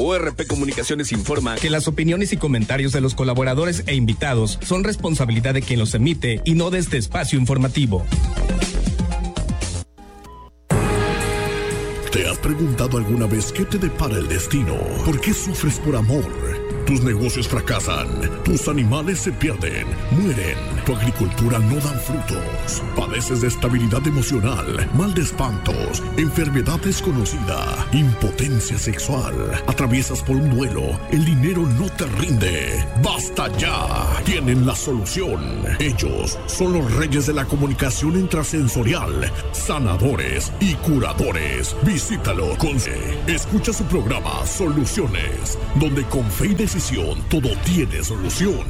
ORP Comunicaciones informa que las opiniones y comentarios de los colaboradores e invitados son responsabilidad de quien los emite y no de este espacio informativo. ¿Te has preguntado alguna vez qué te depara el destino? ¿Por qué sufres por amor? Tus negocios fracasan, tus animales se pierden, mueren, tu agricultura no dan frutos, padeces de estabilidad emocional, mal de espantos, enfermedad desconocida, impotencia sexual, atraviesas por un duelo, el dinero no te rinde. ¡Basta ya! Tienen la solución. Ellos son los reyes de la comunicación intrasensorial, sanadores y curadores. Visítalo con escucha su programa Soluciones, donde con fe y decisión todo tiene solución.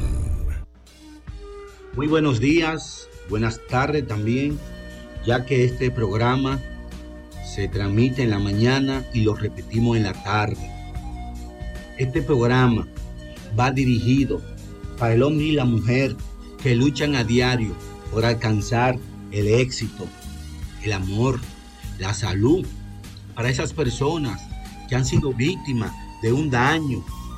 Muy buenos días, buenas tardes también, ya que este programa se transmite en la mañana y lo repetimos en la tarde. Este programa va dirigido para el hombre y la mujer que luchan a diario por alcanzar el éxito, el amor, la salud, para esas personas que han sido víctimas de un daño.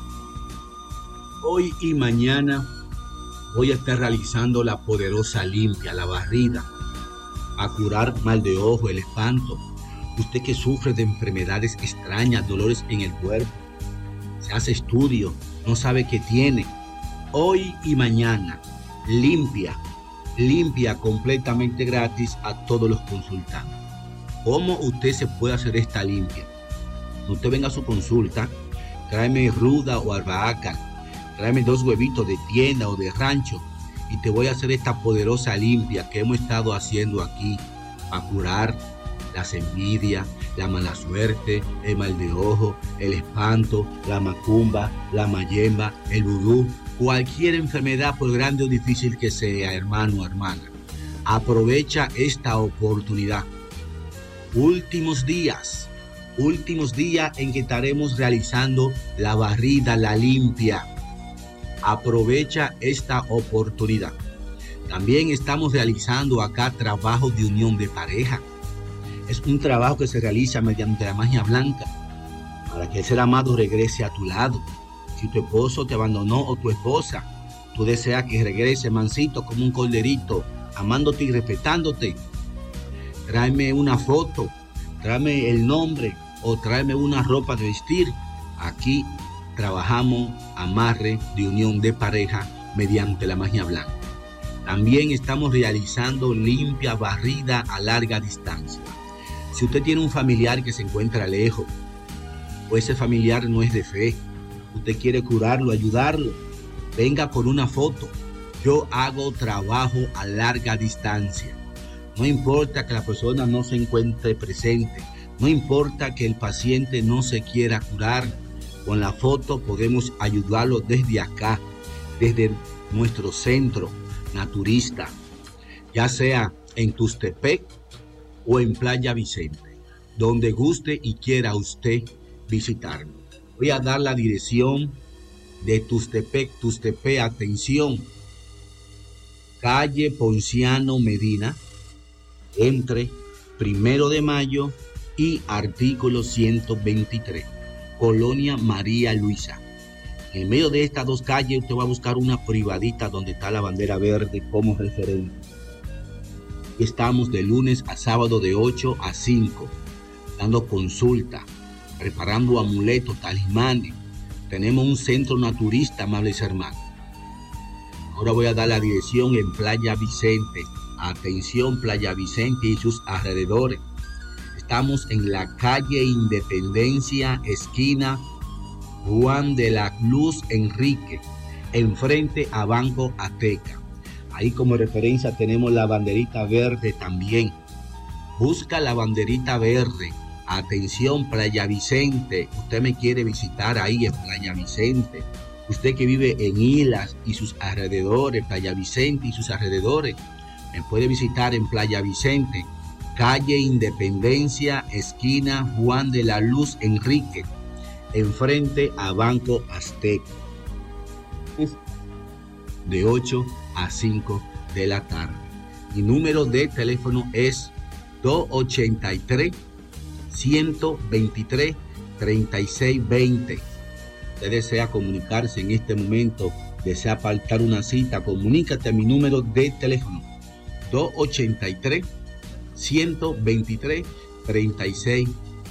Hoy y mañana voy a estar realizando la poderosa limpia, la barrida, a curar mal de ojo, el espanto. Usted que sufre de enfermedades extrañas, dolores en el cuerpo, se hace estudio, no sabe qué tiene. Hoy y mañana, limpia completamente gratis a todos los consultantes. ¿Cómo usted se puede hacer esta limpia? Cuando usted venga a su consulta, tráeme ruda o albahaca, tráeme 2 huevitos de tienda o de rancho y te voy a hacer esta poderosa limpia que hemos estado haciendo aquí para curar las envidias, la mala suerte, el mal de ojo, el espanto, la macumba, la mayemba, el vudú, cualquier enfermedad por grande o difícil que sea, hermano o hermana. Aprovecha esta oportunidad. Últimos días en que estaremos realizando la barrida, la limpia. Aprovecha esta oportunidad. También estamos realizando acá trabajo de unión de pareja. Es un trabajo que se realiza mediante la magia blanca para que el ser amado regrese a tu lado. Si tu esposo te abandonó o tu esposa, tú deseas que regrese mansito como un corderito, amándote y respetándote. Tráeme una foto, tráeme el nombre o tráeme una ropa de vestir. Aquí trabajamos amarre de unión de pareja mediante la magia blanca. También estamos realizando limpia barrida a larga distancia. Si usted tiene un familiar que se encuentra lejos, o ese familiar no es de fe, usted quiere curarlo, ayudarlo, venga por una foto. Yo hago trabajo a larga distancia. No importa que la persona no se encuentre presente, no importa que el paciente no se quiera curar, con la foto podemos ayudarlo desde acá, desde nuestro centro naturista, ya sea en Tustepec o en Playa Vicente, donde guste y quiera usted visitarnos. Voy a dar la dirección de Tustepec, atención, calle Ponciano Medina, entre 1 de Mayo y artículo 123, Colonia María Luisa. En medio de estas 2 calles usted va a buscar una privadita donde está la bandera verde como referente. Estamos de lunes a sábado de 8 a 5, dando consulta, preparando amuletos, talismanes. Tenemos un centro naturista, amables hermanos. Ahora voy a dar la dirección en Playa Vicente. Atención, Playa Vicente y sus alrededores. Estamos en la calle Independencia, esquina Juan de la Luz Enrique, enfrente a Banco Azteca. Ahí como referencia tenemos la banderita verde también. Busca la banderita verde. Atención, Playa Vicente. Usted me quiere visitar ahí en Playa Vicente. Usted que vive en Islas y sus alrededores, Playa Vicente y sus alrededores, me puede visitar en Playa Vicente, calle Independencia, esquina Juan de la Luz Enrique, enfrente a Banco Azteca, de 8 a 5 de la tarde. Mi número de teléfono es 283-123-3620. usted desea comunicarse en este momento, desea apartar una cita, comunícate a mi número de teléfono 283-123-3620.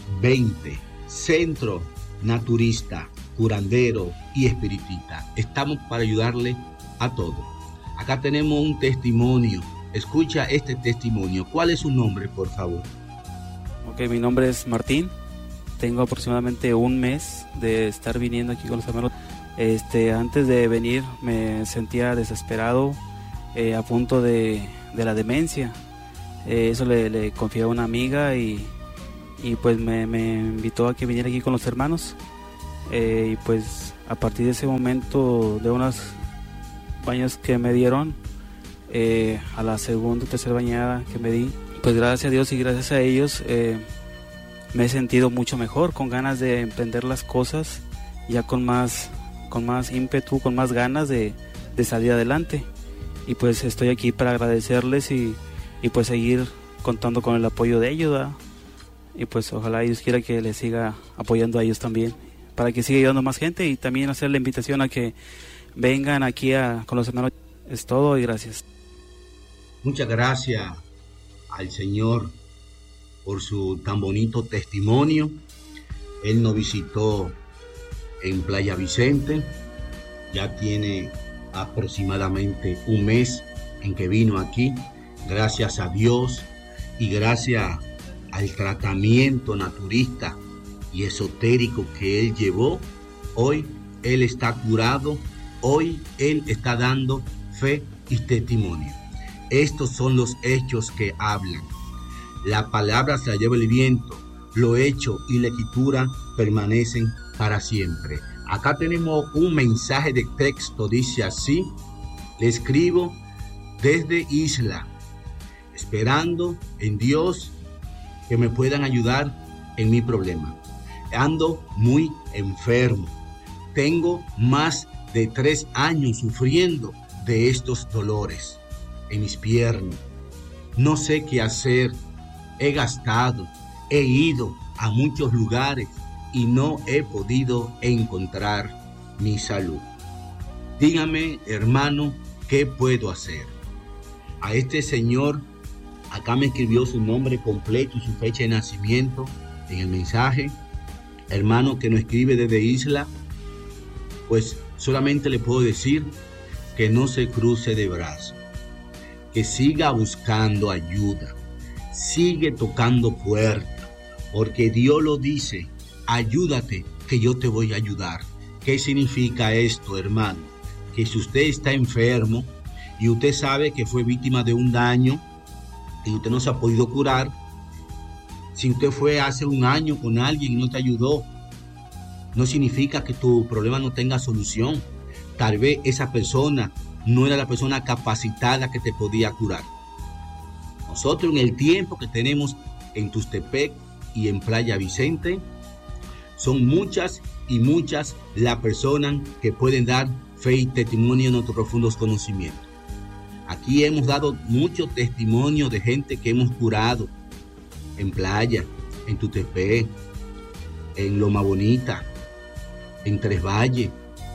Centro Naturista, Curandero y Espiritista. Estamos para ayudarle a todos. Acá tenemos un testimonio. Escucha este testimonio. ¿Cuál es su nombre, por favor? Ok, mi nombre es Martín. Tengo aproximadamente un mes de estar viniendo aquí con los hermanos. Antes de venir me sentía desesperado, a punto de la demencia. Eso le confié a una amiga y pues me invitó a que viniera aquí con los hermanos. Y pues a partir de ese momento, de unas baños que me dieron, a la segunda o tercera bañada que me di, pues gracias a Dios y gracias a ellos me he sentido mucho mejor, con ganas de emprender las cosas, ya con más ímpetu, con más ganas de salir adelante. Y pues estoy aquí para agradecerles y pues seguir contando con el apoyo de ellos, ¿verdad? Y pues ojalá Dios quiera que les siga apoyando a ellos también, para que siga ayudando más gente, y también hacer la invitación a que vengan aquí con los hermanos. Es todo y gracias. Muchas gracias al Señor por su tan bonito testimonio. Él nos visitó en Playa Vicente, ya tiene aproximadamente un mes en que vino aquí. Gracias a Dios y gracias al tratamiento naturista y esotérico que él llevó, hoy él está curado, hoy él está dando fe y testimonio. Estos son los hechos que hablan. La palabra se la lleva el viento, lo hecho y la escritura permanecen para siempre. Acá tenemos un mensaje de texto, dice así: le escribo desde Isla, esperando en Dios que me puedan ayudar en mi problema. Ando muy enfermo. Tengo más de 3 años sufriendo de estos dolores en mis piernas. No sé qué hacer. He gastado, he ido a muchos lugares y no he podido encontrar mi salud. Dígame, hermano, ¿qué puedo hacer? A este señor, acá me escribió su nombre completo y su fecha de nacimiento en el mensaje. Hermano que nos escribe desde Isla, pues solamente le puedo decir que no se cruce de brazos, que siga buscando ayuda, sigue tocando puertas, porque Dios lo dice: ayúdate que yo te voy a ayudar. ¿Qué significa esto, hermano? Que si usted está enfermo y usted sabe que fue víctima de un daño y usted no se ha podido curar, si usted fue hace un año con alguien y no te ayudó, no significa que tu problema no tenga solución. Tal vez esa persona no era la persona capacitada que te podía curar. Nosotros, en el tiempo que tenemos en Tustepec y en Playa Vicente, son muchas y muchas las personas que pueden dar fe y testimonio en nuestros profundos conocimientos. Aquí hemos dado muchos testimonios de gente que hemos curado en Playa, en Tustepec, en Loma Bonita, en Tres Valles,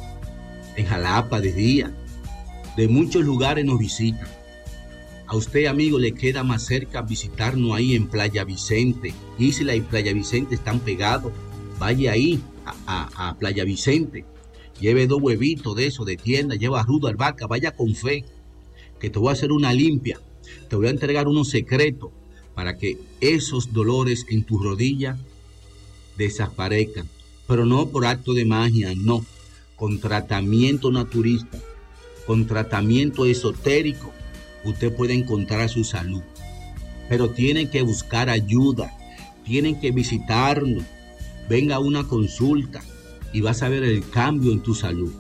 en Jalapa de día. De muchos lugares nos visitan. A usted, amigo, le queda más cerca visitarnos ahí en Playa Vicente. Isla y Playa Vicente están pegados. Vaya ahí a Playa Vicente. Lleve 2 huevitos de eso de tienda, lleva rudo, albahaca, vaya con fe, que te voy a hacer una limpia. Te voy a entregar unos secretos para que esos dolores en tus rodillas desaparezcan. Pero no por acto de magia, no. Con tratamiento naturista, con tratamiento esotérico, usted puede encontrar su salud. Pero tienen que buscar ayuda, tienen que visitarnos. Venga a una consulta y vas a ver el cambio en tu salud.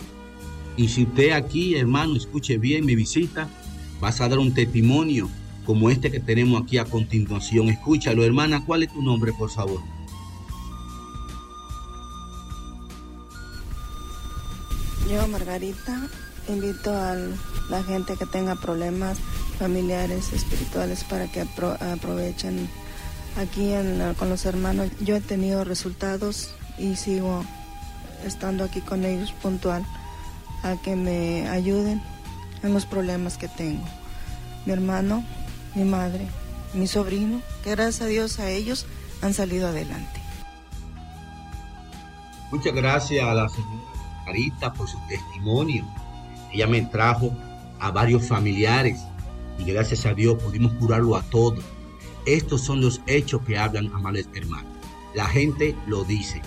Y si usted aquí, hermano, escuche bien, me visita, vas a dar un testimonio como este que tenemos aquí a continuación. Escúchalo, hermana. ¿Cuál es tu nombre, por favor? Yo, Margarita, invito a la gente que tenga problemas familiares, espirituales, para que aprovechen aquí con los hermanos. Yo he tenido resultados y sigo estando aquí con ellos puntual a que me ayuden en los problemas que tengo. Mi hermano, mi madre, mi sobrino, que gracias a Dios a ellos han salido adelante. Muchas gracias a la señora Margarita por su testimonio. Ella me trajo a varios familiares y gracias a Dios pudimos curarlo a todos. Estos son los hechos que hablan, amables hermanos. La gente lo dice.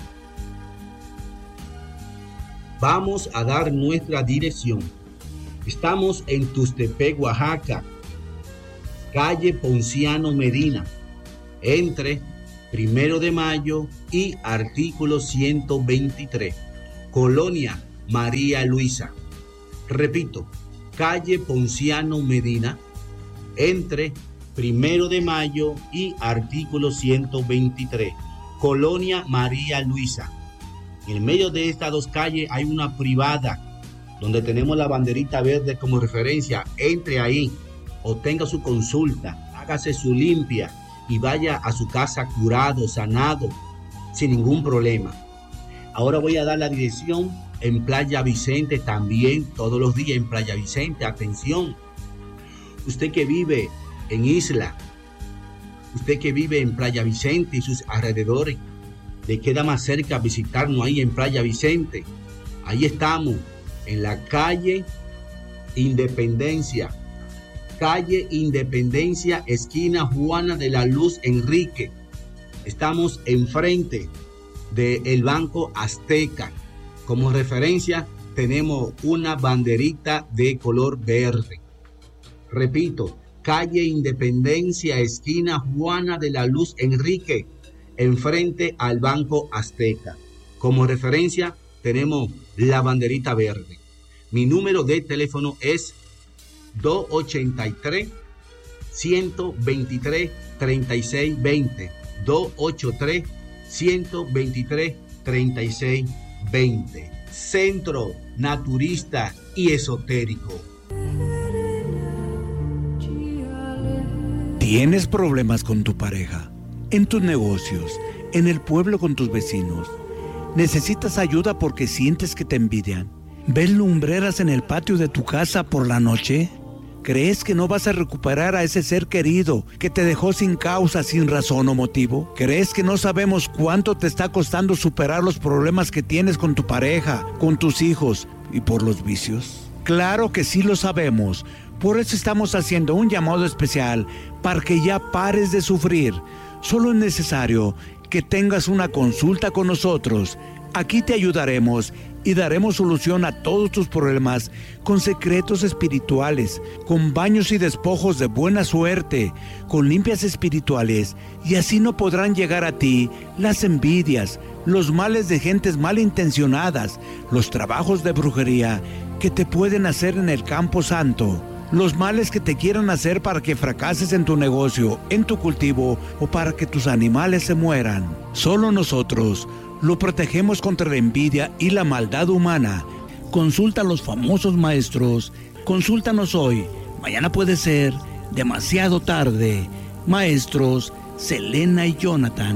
Vamos a dar nuestra dirección. Estamos en Tuxtepec, Oaxaca, calle Ponciano Medina, entre 1 de Mayo y artículo 123, Colonia María Luisa. Repito, calle Ponciano Medina, entre 1 de Mayo y artículo 123, Colonia María Luisa. En medio de estas dos calles hay una privada donde tenemos la banderita verde como referencia. Entre ahí, obtenga su consulta, hágase su limpia y vaya a su casa curado, sanado, sin ningún problema. Ahora voy a dar la dirección en Playa Vicente, también todos los días en Playa Vicente. Atención, usted que vive en Isla, usted que vive en Playa Vicente y sus alrededores, le queda más cerca visitarnos ahí en Playa Vicente. Ahí estamos, en la calle Independencia, esquina Juana de la Luz Enrique. Estamos enfrente del Banco Azteca. Como referencia tenemos una banderita de color verde. Repito, calle Independencia, esquina Juana de la Luz Enrique, enfrente al Banco Azteca. Como referencia tenemos la banderita verde. Mi número de teléfono es 283-123-3620. 283-123-3620. Centro Naturista y Esotérico. ¿Tienes problemas con tu pareja? ¿En tus negocios? ¿En el pueblo con tus vecinos? ¿Necesitas ayuda porque sientes que te envidian? ¿Ves lumbreras en el patio de tu casa por la noche? ¿Crees que no vas a recuperar a ese ser querido que te dejó sin causa, sin razón o motivo? ¿Crees que no sabemos cuánto te está costando superar los problemas que tienes con tu pareja, con tus hijos y por los vicios? Claro que sí lo sabemos. Por eso estamos haciendo un llamado especial para que ya pares de sufrir. Solo es necesario que tengas una consulta con nosotros. Aquí te ayudaremos y daremos solución a todos tus problemas con secretos espirituales, con baños y despojos de buena suerte, con limpias espirituales, y así no podrán llegar a ti las envidias, los males de gentes malintencionadas, los trabajos de brujería que te pueden hacer en el campo santo, los males que te quieran hacer para que fracases en tu negocio, en tu cultivo o para que tus animales se mueran. Solo nosotros lo protegemos contra la envidia y la maldad humana. Consulta a los famosos maestros. Consúltanos hoy. Mañana puede ser demasiado tarde. Maestros Selena y Jonathan.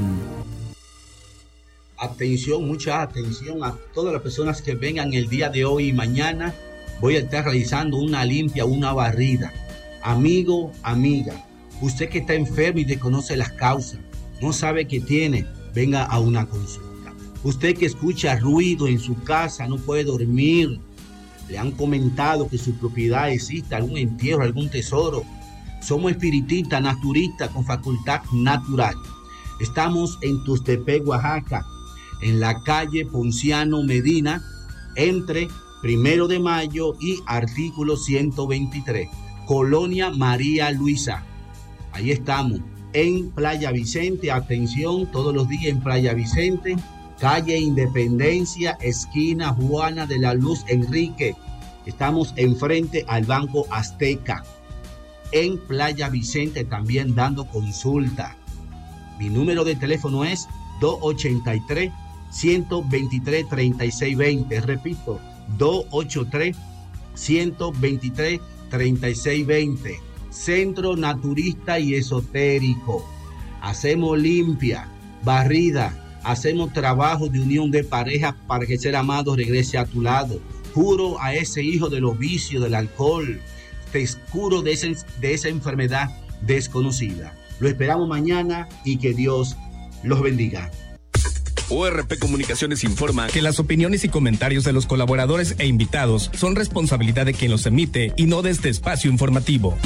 Atención, mucha atención a todas las personas que vengan el día de hoy y mañana. Voy a estar realizando una limpia, una barrida. Amigo, amiga, usted que está enfermo y desconoce las causas, no sabe qué tiene, venga a una consulta. Usted que escucha ruido en su casa, no puede dormir, le han comentado que en su propiedad existe algún entierro, algún tesoro. Somos espiritistas, naturistas con facultad natural. Estamos en Tuxtepec, Oaxaca, en la calle Ponciano Medina, entre 1 de Mayo y artículo 123, Colonia María Luisa. Ahí estamos, en Playa Vicente. Atención, todos los días en Playa Vicente, calle Independencia, esquina Juana de la Luz Enrique. Estamos enfrente al Banco Azteca. En Playa Vicente también dando consulta. Mi número de teléfono es 283-123-3620. Repito, 283-123-3620. Centro Naturista y Esotérico. Hacemos limpia, barrida, Hacemos trabajo de unión de pareja para que el ser amado regrese a tu lado. Curo a ese hijo de los vicios, del alcohol. Te curo de esa enfermedad desconocida. Lo esperamos mañana y que Dios los bendiga. ORP Comunicaciones informa que las opiniones y comentarios de los colaboradores e invitados son responsabilidad de quien los emite y no de este espacio informativo.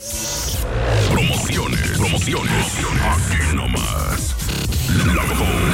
Promociones. Aquí nomás. La mejor.